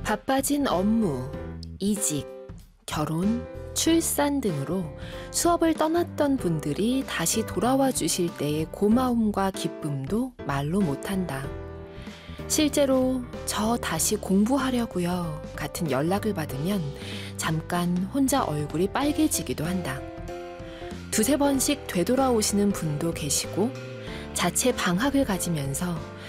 바빠진 업무, 이직, 결혼, 출산 등으로 수업을 떠났던 분들이 다시 돌아와 주실 때의 고마움과 기쁨도 말로 못한다. 실제로 저 다시 공부하려고요 같은 연락을 받으면 잠깐 혼자 얼굴이 빨개지기도 한다. 두세 번씩 되돌아오시는 분도 계시고 자체 방학을 가지면서